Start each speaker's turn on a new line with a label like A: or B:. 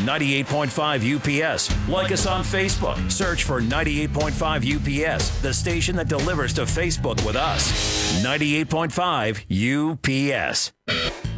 A: 98.5 UPS. Like us on Facebook. Search for 98.5 UPS, the station that delivers to Facebook with us. 98.5 UPS.